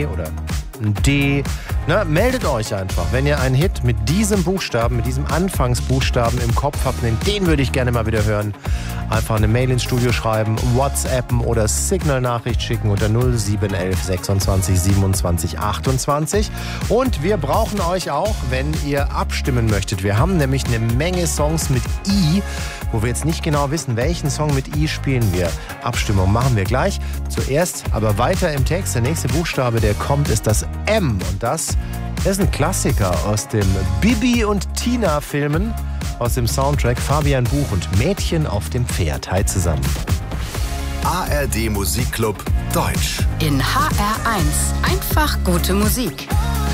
C oder ein D. Meldet euch einfach, wenn ihr einen Hit mit diesem Buchstaben, mit diesem Anfangsbuchstaben im Kopf habt, den würde ich gerne mal wieder hören. Einfach eine Mail ins Studio schreiben, WhatsAppen oder Signal-Nachricht schicken unter 0711 26 27 28. Und wir brauchen euch auch, wenn ihr abstimmen möchtet. Wir haben nämlich eine Menge Songs mit I, wo wir jetzt nicht genau wissen, welchen Song mit I spielen wir. Abstimmung machen wir gleich. Zuerst aber weiter im Text. Der nächste Buchstabe, der kommt, ist das M. Und das ist ein Klassiker aus dem Bibi und Tina Filmen, aus dem Soundtrack Fabian Buch und Mädchen auf dem Pferd. Hi zusammen. ARD Musikclub Deutsch. In HR1 einfach gute Musik.